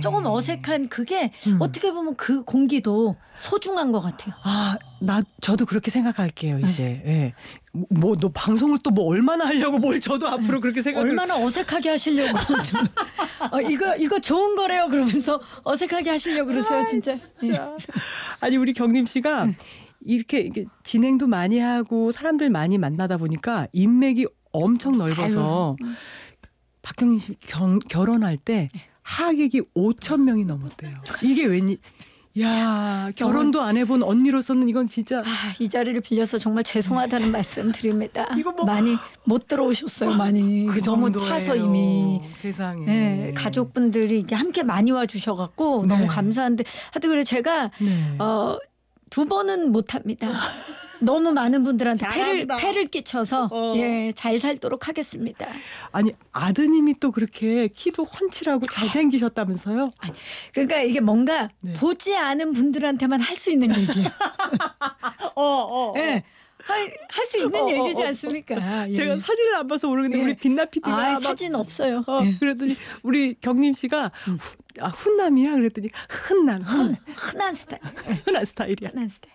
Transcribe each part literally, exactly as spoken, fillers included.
조금 어색한 그게 음. 어떻게 보면 그 공기도 소중한 것 같아요. 아, 나 저도 그렇게 생각할게요 이제. 예. 뭐 너 방송을 또 뭐 얼마나 하려고 뭘 저도 앞으로 그렇게 생각을. 얼마나 어색하게 하시려고. 어, 이거 이거 좋은 거래요. 그러면서 어색하게 하시려고 그러세요 진짜. 진짜. 아니 우리 경림 씨가 이렇게, 이렇게 진행도 많이 하고 사람들 많이 만나다 보니까 인맥이 엄청 넓어서 아유. 박경림 씨 경, 결혼할 때 하객이 오천 명이 넘었대요. 이게 웬일? 야, 결혼도 안 해본 언니로서는 이건 진짜. 아, 이 자리를 빌려서 정말 죄송하다는 말씀 드립니다. 이거 뭐 많이 못 들어오셨어요. 많이. 그 너무 정도예요. 차서 이미. 세상에. 네, 가족분들이 이게 함께 많이 와주셔갖고 네. 너무 감사한데 하여튼 그래 제가 네. 어, 두 번은 못합니다. 너무 많은 분들한테 패를, 잘한다. 패를 끼쳐서 어. 예, 잘 살도록 하겠습니다. 아니 아드님이 또 그렇게 키도 헌칠하고 잘생기셨다면서요? 아니, 그러니까 이게 뭔가 네. 보지 않은 분들한테만 할 수 있는 얘기예요. 어, 어, 어. 예, 할 수 있는 어, 어, 얘기지 어. 않습니까? 예. 제가 사진을 안 봐서 모르겠는데 예. 우리 빛나 피디가 아, 막 사진 없어요. 어, 예. 그랬더니 우리 경림 씨가 후, 아, 훈남이야 그랬더니 흔남 흔, 흔한 스타일. 흔한 스타일이야. 흔한 스타일.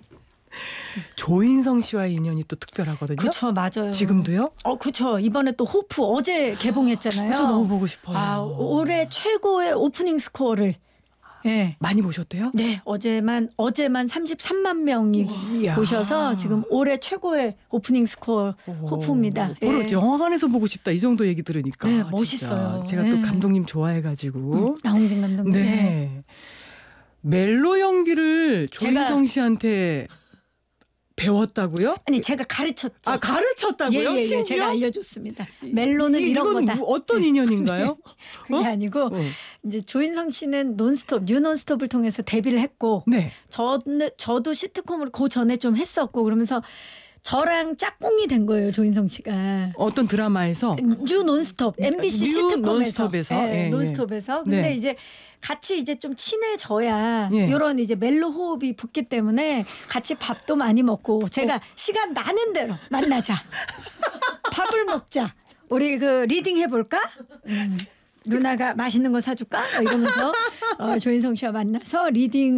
조인성 씨와의 인연이 또 특별하거든요. 그쵸, 맞아요. 지금도요? 어, 그쵸. 이번에 또 호프 어제 개봉했잖아요. 그래서 너무 보고 싶어요. 아, 올해 최고의 오프닝 스코어를. 예. 많이 보셨대요? 네, 어제만 어제만 삼십삼만 명이 이야. 보셔서 지금 올해 최고의 오프닝 스코어 호프입니다. 바로 예. 영화관에서 보고 싶다 이 정도 얘기 들으니까. 네, 진짜. 멋있어요. 제가 네. 또 감독님 좋아해가지고. 음, 나홍진 감독님. 네. 네. 멜로 연기를 조인성 제가- 씨한테 배웠다고요? 아니 제가 가르쳤죠. 아 가르쳤다고요? 예, 예, 예. 심지어? 제가 알려줬습니다. 멜로는 이- 이런 이건 거다. 뭐 어떤 인연인가요? 그게 어? 아니고 어. 이제 조인성 씨는 논스톱, 뉴 논스톱을 통해서 데뷔를 했고 네. 저는 저도 시트콤을 그 전에 좀 했었고 그러면서 저랑 짝꿍이 된 거예요 조인성 씨가. 어떤 드라마에서 뉴 논스톱 엠비씨 뉴 시트콤에서 논스톱에서? 예, 예, 예. 논스톱에서 근데 네. 이제 같이 이제 좀 친해져야 예. 이런 이제 멜로 호흡이 붙기 때문에 같이 밥도 많이 먹고 제가 시간 나는 대로 만나자 밥을 먹자 우리 그 리딩 해볼까 음, 누나가 맛있는 거 사줄까 뭐 이러면서 어, 조인성 씨와 만나서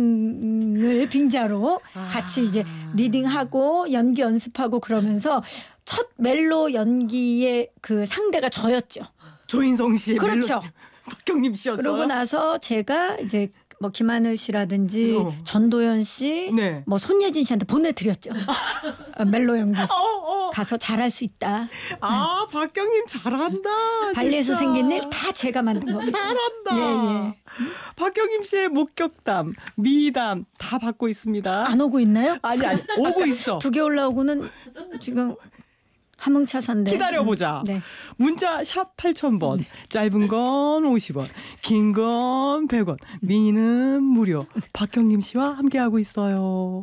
리딩을 빙자로 같이 이제 리딩하고 연기 연습하고 그러면서 첫 멜로 연기의 그 상대가 저였죠. 조인성 씨, 그렇죠. 박경림 씨였어요. 그러고 나서 제가 이제 뭐 김하늘 씨라든지 어. 전도연 씨, 네. 뭐 손예진 씨한테 보내드렸죠. 어, 멜로 연기 어, 어. 가서 잘할 수 있다. 아, 박경림 잘한다. 발리에서 진짜. 생긴 일 다 제가 만든 겁니다. 잘한다. 예, 예. 박경림 씨의 목격담, 미담 다 받고 있습니다. 안 오고 있나요? 아니 아니 오고 있어. 두 개 올라오고는 지금 화물차사인데. 기다려보자. 음, 네. 문자 샵 팔천 번, 짧은 건 오십 원, 긴 건 백 원, 미니는 무료. 박경림 씨와 함께하고 있어요.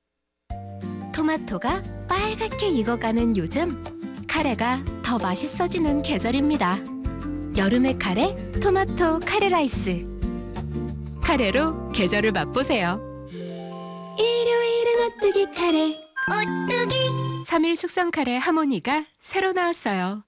토마토가 빨갛게 익어가는 요즘 카레가 더 맛있어지는 계절입니다. 여름의 카레, 토마토 카레 라이스. 카레로 계절을 맛보세요. 일요일은 오뚜기 카레. 오뚜기. 삼 일 숙성 카레 하모니가 새로 나왔어요.